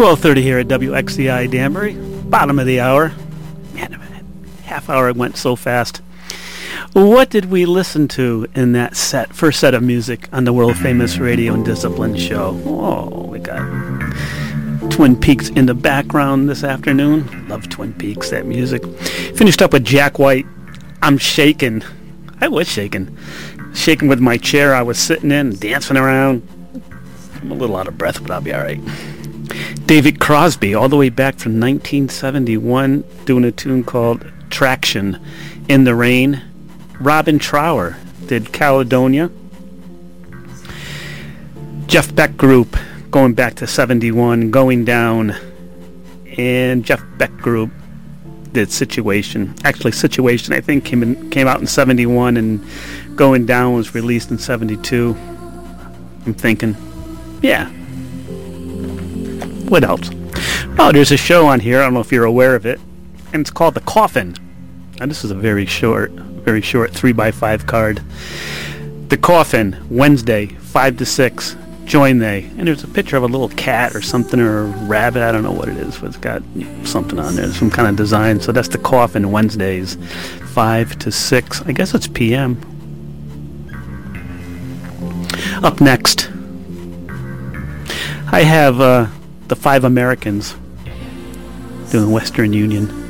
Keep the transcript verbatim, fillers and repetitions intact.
twelve thirty here at W X C I Danbury. Bottom of the hour. Man, half hour went so fast. What did we listen to in that set, first set of music on the world-famous Radio and Discipline show? Oh, we got Twin Peaks in the background this afternoon. Love Twin Peaks, that music. Finished up with Jack White. I'm shaking. I was shaking. Shaking with my chair I was sitting in, dancing around. I'm a little out of breath, but I'll be all right. David Crosby, all the way back from nineteen seventy-one, doing a tune called Traction in the Rain. Robin Trower did Caledonia. Jeff Beck Group, going back to seventy-one, Going Down. And Jeff Beck Group did Situation. Actually, Situation, I think, came in, came out in seventy-one, and Going Down was released in seventy-two. I'm thinking, yeah. What else? Oh, there's a show on here. I don't know if you're aware of it. And it's called The Coffin. And this is a very short, very short three by five card. The Coffin, Wednesday, five to six. Join they. And there's a picture of a little cat or something, or a rabbit. I don't know what it is, but it's got something on there, some kind of design. So that's The Coffin, Wednesdays, five to six. I guess it's P M. Up next, I have uh, the Five Americans doing Western Union.